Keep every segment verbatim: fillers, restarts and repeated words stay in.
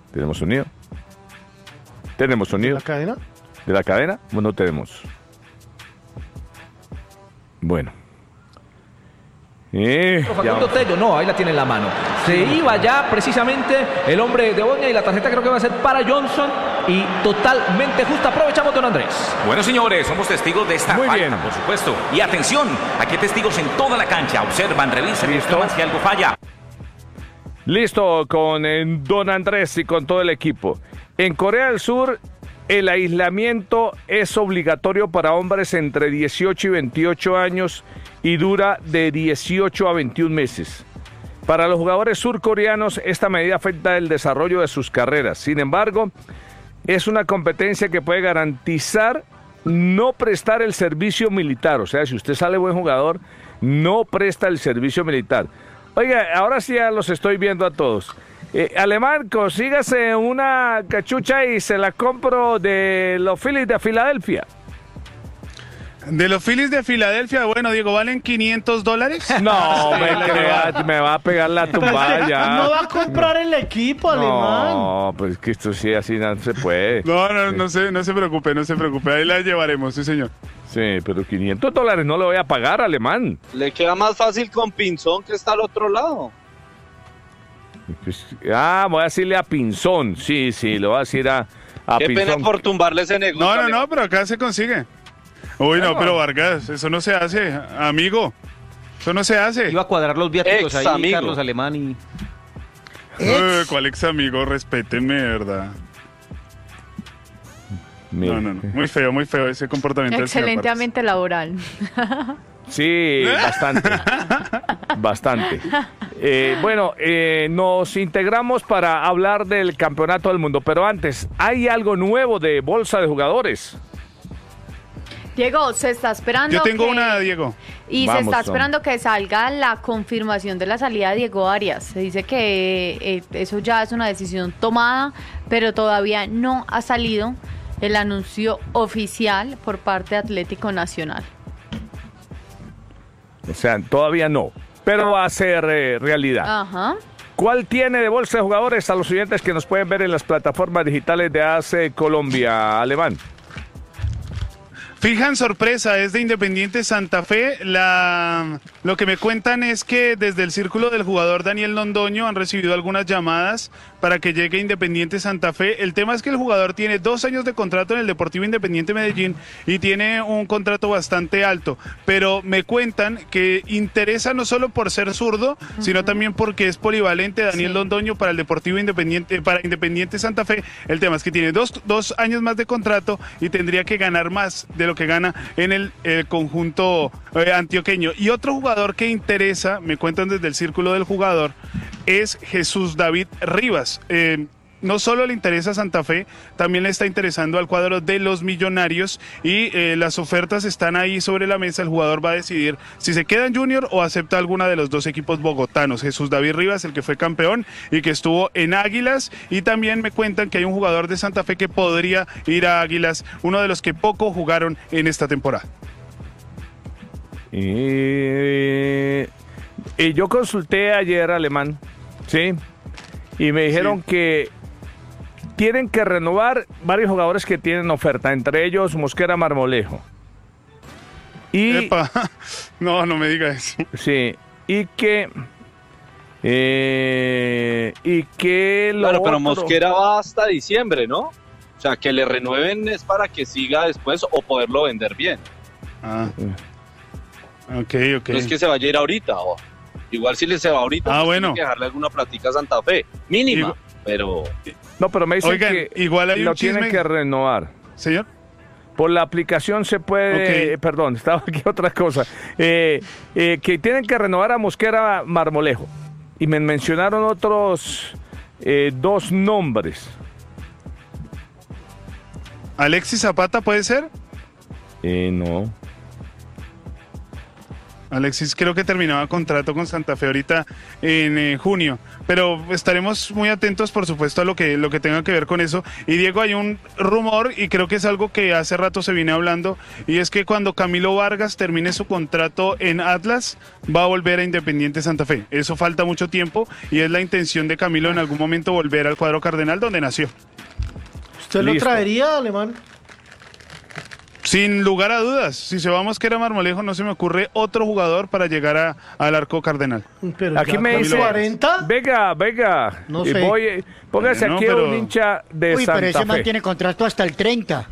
¿Tenemos sonido? ¿Tenemos sonido? ¿De la cadena? ¿De la cadena? Bueno, no tenemos. Bueno. Eh, Facundo Tello, no, ahí la tiene en la mano. Se iba ya precisamente el hombre de Boña y la tarjeta creo que va a ser para Johnson y totalmente justa. Aprovechamos, don Andrés. Bueno, señores, somos testigos de esta Muy falta, bien. por supuesto. Y atención, aquí hay testigos en toda la cancha. Observan, revisan, ¿Listo? observan si algo falla. Listo con eh, don Andrés y con todo el equipo. En Corea del Sur, el aislamiento es obligatorio para hombres entre dieciocho y veintiocho años y dura de dieciocho a veintiún meses. Para los jugadores surcoreanos, esta medida afecta el desarrollo de sus carreras. Sin embargo, es una competencia que puede garantizar no prestar el servicio militar. O sea, si usted sale buen jugador, no presta el servicio militar. Oiga, ahora sí ya los estoy viendo a todos. Eh, Alemán, consígase una cachucha y se la compro de los Phillies de Filadelfia. De los Phillies de Filadelfia, bueno, Diego, ¿valen quinientos dólares? No, me crea, me va a pegar la tumbada ya. No va a comprar el equipo, Alemán. No, pues que esto sí, así no se puede. No, no, no se, no se preocupe, no se preocupe, ahí la llevaremos, sí, señor. Sí, pero quinientos dólares no le voy a pagar, Alemán. Le queda más fácil con Pinzón, que está al otro lado. Pues, ah, voy a decirle a Pinzón. Sí, sí, lo voy a decir a, a Qué Pinzón. pena por tumbarle ese negocio. No, no, no, pero acá se consigue. Uy, no, pero Vargas, eso no se hace, amigo. Eso no se hace. Iba a cuadrar los viáticos Ex ahí, amigo. Carlos Alemán y... Uy, ¿cuál ex amigo? Respétenme, ¿verdad? Mira. No, no, no. Muy feo, muy feo ese comportamiento del señor Excelente Vargas. ambiente laboral. Sí, bastante. Bastante. Eh, bueno, eh, nos integramos para hablar del Campeonato del Mundo, pero antes, ¿hay algo nuevo de bolsa de jugadores? Diego, se está esperando. Yo tengo que- una, Diego. Y Vamos, se está Tom. esperando que salga la confirmación de la salida de Diego Arias. Se dice que eh, eso ya es una decisión tomada, pero todavía no ha salido el anuncio oficial por parte de Atlético Nacional. O sea, todavía no, pero va a ser eh, realidad. Ajá. ¿Cuál tiene de bolsa de jugadores a los oyentes que nos pueden ver en las plataformas digitales de A C Colombia, Alemán? Fijan sorpresa, es de Independiente Santa Fe. La, lo que me cuentan es que desde el círculo del jugador Daniel Londoño han recibido algunas llamadas para que llegue Independiente Santa Fe. El tema es que el jugador tiene dos años de contrato en el Deportivo Independiente Medellín y tiene un contrato bastante alto, pero me cuentan que interesa no solo por ser zurdo, uh-huh, sino también porque es polivalente Daniel sí. Londoño para el Deportivo Independiente, para Independiente Santa Fe. El tema es que tiene dos, dos años más de contrato y tendría que ganar más de lo que gana en el, el conjunto eh, antioqueño. Y otro jugador que interesa, me cuentan desde el círculo del jugador, es Jesús David Rivas. Eh, no solo le interesa Santa Fe, también le está interesando al cuadro de los Millonarios y eh, las ofertas están ahí sobre la mesa. El jugador va a decidir si se queda en Junior o acepta alguna de los dos equipos bogotanos. Jesús David Rivas, el que fue campeón y que estuvo en Águilas, y también me cuentan que hay un jugador de Santa Fe que podría ir a Águilas, uno de los que poco jugaron en esta temporada. Y, y yo consulté ayer, Alemán, ¿sí? Y me dijeron sí. que tienen que renovar varios jugadores que tienen oferta, entre ellos Mosquera Marmolejo. Y, Epa. No, no me diga eso. Sí, y que... Eh, y que... Lo claro, pero otro... Mosquera va hasta diciembre, ¿no? O sea, que le renueven es para que siga después o poderlo vender bien. Ah, ok, ok. No es que se vaya a ir ahorita, o igual si le se va ahorita, ah, pues bueno. tiene que dejarle alguna platica a Santa Fe, mínima, Digo... pero... No, pero me dicen Oigan, que igual hay lo un chisme... tienen que renovar. Señor. Por la aplicación se puede, okay. eh, perdón, estaba aquí otra cosa, eh, eh, que tienen que renovar a Mosquera Marmolejo. Y me mencionaron otros eh, dos nombres. ¿Alexis Zapata puede ser? Eh, no. Alexis creo que terminaba contrato con Santa Fe ahorita en eh, junio, pero estaremos muy atentos, por supuesto, a lo que, lo que tenga que ver con eso. Y Diego, hay un rumor, y creo que es algo que hace rato se viene hablando, y es que cuando Camilo Vargas termine su contrato en Atlas, va a volver a Independiente Santa Fe. Eso falta mucho tiempo, y es la intención de Camilo en algún momento volver al cuadro cardenal donde nació. ¿Usted lo Listo. traería, Alemán? Sin lugar a dudas, si se va a Mosquera Marmolejo, no se me ocurre otro jugador para llegar a, al arco cardenal. Pero Aquí ya me con dice, cuarenta. venga, venga, No y sé. voy, póngase Bueno, aquí pero- a un hincha de Uy, Santa pero ese man Fe. tiene contrato hasta el treinta.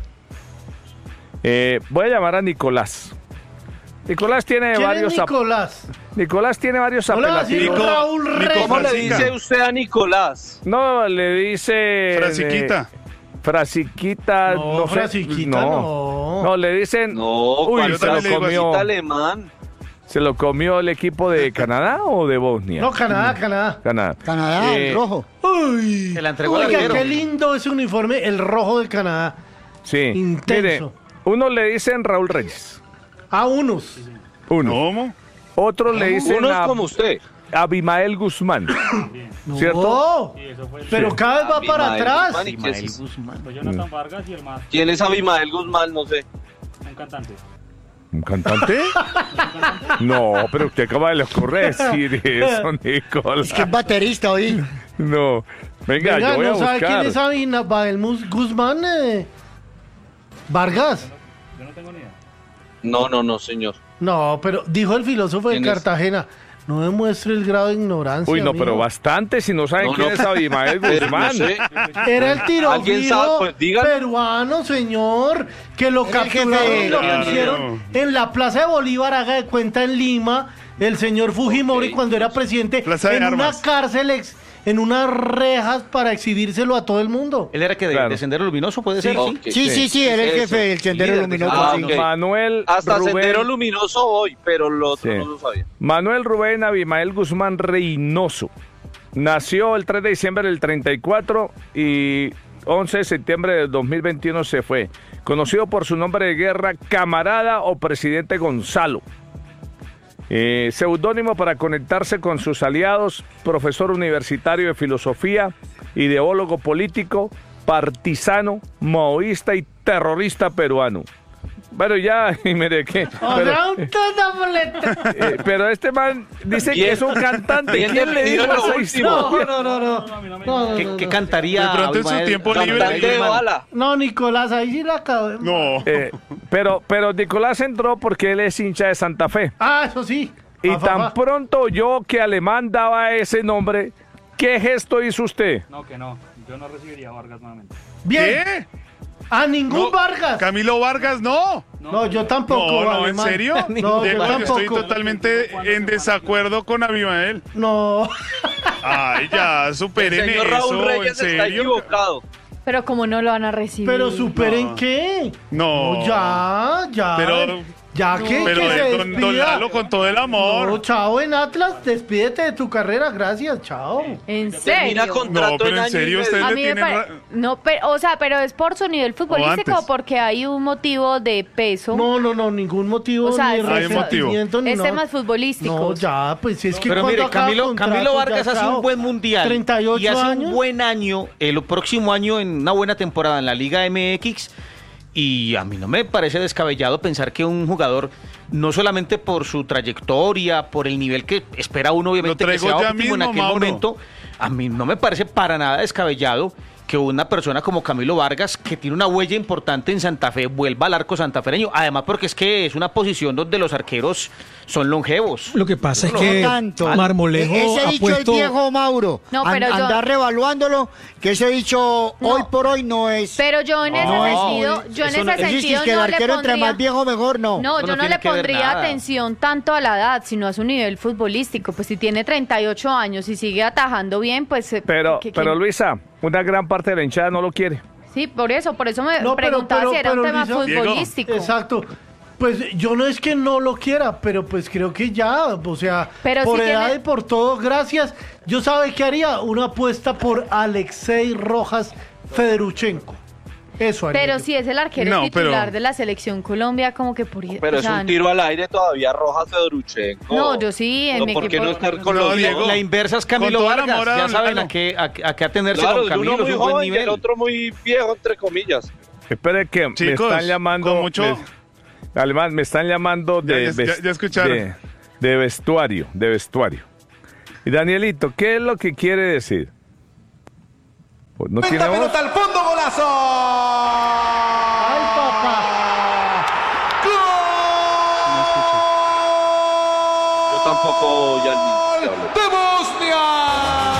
Eh, voy a llamar a Nicolás. Nicolás tiene ¿Quién varios es ap- Nicolás? Nicolás tiene varios No le va a decir apelativos. Nico- Raúl Nico Reyes. ¿Cómo le Frasica. dice usted a Nicolás? No, le dice Frasiquita. eh, Frasiquita, No, no, sé, Frasiquita no. No, le dicen No, Uy, ¿cuál yo se lo también le digo así. comió. alemán? ¿Se lo comió el equipo de Canadá o de Bosnia? No, Canadá, Canadá. Canadá. Canadá, Eh, el rojo. Uy, Se la entregó al Oiga, arquero. qué lindo ese uniforme, el rojo del Canadá. Sí. Intenso. Mire, uno le dicen Raúl Reyes. A unos. Uno. ¿Cómo? Otro le dicen Uno es a- como usted. Abimael Guzmán. No. ¿Cierto? Pero cada vez va para Abimael atrás. Guzmán, ¿y qué es? Pues Jonathan Vargas y el más, ¿Quién es Abimael Guzmán? No sé. un cantante. ¿Un cantante? No, pero usted acaba de ocurrir decir eso, Nicolás. Es que es baterista hoy. No. Venga, Venga, yo voy a ¿no sabe buscar. quién es Abina Bael Mus- Guzmán? eh? Vargas. Yo no tengo ni idea. No, no, no, señor. No, pero dijo el filósofo de ¿Quién es? Cartagena, no demuestre el grado de ignorancia. Uy, no, mijo. pero bastante si no saben No, quién no. es Abimael Pero no Guzmán. sé. Era el ¿Alguien sabe? tirofilo Pues dígalo. peruano, señor, que lo Era el jefe capturaron y de- lo Claro. pusieron en la Plaza de Bolívar, haga de cuenta, en Lima, el señor Fujimori Ok. cuando era presidente, Plaza de en una Armas. cárcel, ex- en unas rejas para exhibírselo a todo el mundo. Él era que de, Claro. de Sendero Luminoso, puede ser. Ok. Sí, sí, sí, era el Eso. jefe del Sendero Líder de Luminoso. Ah, sí. ok. Manuel Hasta Rubén, Sendero Luminoso hoy, pero lo otro Sí. no lo sabía. Manuel Rubén Abimael Guzmán Reynoso. Nació el tres de diciembre del treinta y cuatro y once de septiembre del dos mil veintiuno se fue. Conocido por su nombre de guerra, Camarada o Presidente Gonzalo. Eh, seudónimo para conectarse con sus aliados, profesor universitario de filosofía, ideólogo político, partisano, maoísta y terrorista peruano. Bueno, ya, y mire que... O Pero, sea, un totaboleta. eh, pero este man dice Bien. que es un cantante. Bien ¿Quién le dijo definido lo esa último. historia? No, no, no, no. No, no, ¿Qué, no, qué no. cantaría? De pronto en su Abimael? tiempo libre- Cantante de bala. No, Nicolás, ahí sí la acabo. No. Eh, pero, pero Nicolás entró porque él es hincha de Santa Fe. Ah, eso sí. Y Fa, fa, tan fa. pronto oyó que Alemán daba ese nombre, ¿qué gesto hizo usted? No, que no. Yo no recibiría a Vargas nuevamente. Bien. ¿Qué? A ningún No, Vargas. Camilo Vargas, no. No, yo tampoco. No, no, ¿en Alemán. serio? No, Diego, yo yo estoy tampoco. totalmente en desacuerdo con Abimael. No. Ay, ya, El superen señor eso, Raúl ¿en Reyes está serio? equivocado. Pero como no lo van a recibir. Pero superen No. qué. No. Ya, ya. Pero- ya que, Pero que se eh, don, don despida. Lalo, con todo el amor. No, chao en Atlas, despídete de tu carrera, gracias, chao. ¿En Termina serio? contrato No, pero en año y serio, medio. usted A le mí me tiene pare- ra- No, pero, o sea, pero es por su nivel futbolístico antes. o porque hay un motivo de peso. No, no, no, ningún motivo O sea, ni es- Hay un motivo. resentimiento ni es nada. temas futbolísticos. No, ya, pues si es que Pero cuando mire, acaba Camilo, contrato, Camilo ya, Vargas hace chao. un buen mundial treinta y ocho y hace años. un buen año, el próximo año en una buena temporada en la Liga M X. Y a mí no me parece descabellado pensar que un jugador, no solamente por su trayectoria, por el nivel que espera uno, obviamente, Lo que traigo sea ya óptimo en mismo, aquel Mauro. momento, a mí no me parece para nada descabellado que una persona como Camilo Vargas, que tiene una huella importante en Santa Fe, vuelva al arco santafereño. Además, porque es que es una posición donde los arqueros son longevos. Lo que pasa es No que tanto. Marmolejo E- Ese ha dicho puesto... el viejo Mauro. No, An- pero yo- andar revaluándolo, que ese dicho No. hoy por hoy no es. Pero yo en ese No, sentido, yo en eso ese no- Eso es sentido que el no le arquero entre pondría... más viejo mejor, no. No, Eso yo no no tiene le que ver pondría nada. atención tanto a la edad, sino a su nivel futbolístico. Pues si tiene treinta y ocho años y sigue atajando bien, pues... eh, Pero, ¿qué- pero quién- Luisa, una gran parte de la hinchada no lo quiere. Sí, por eso, por eso me No, pero- preguntaba pero- si era un pero, tema Luisa- Diego. futbolístico. Exacto. Pues yo no es que no lo quiera, pero pues creo que ya, o sea, Pero por sí edad tiene- y por todo, gracias. Yo sabe que haría una apuesta por Alexei Rojas Federuchenko. Eso haría Pero yo. si es el arquero No, titular pero- de la selección Colombia, como que por Pero o es sea, un tiro al aire todavía Rojas Fedorchenko. No, yo sí, en No, mi ¿por qué equipo- no estar No, Colombia? Diego. La inversa es Camilo Con todo el Vargas. amor a Ya don saben Lalo. a qué, a, a qué atenerse Claro, con el Camilo. uno Es muy un buen joven y nivel. el otro muy viejo, entre comillas. Espere que me Chicos, están llamando. con mucho- me- además, me están llamando de, Ya, ya- ves- ya- ya escucharon. de, de vestuario, de vestuario. Y Danielito, ¿qué es lo que quiere decir? Pues no tiene voz. al fondo, golazo. Ay, papá. Yo tampoco ya ni... ¡De Bosnia!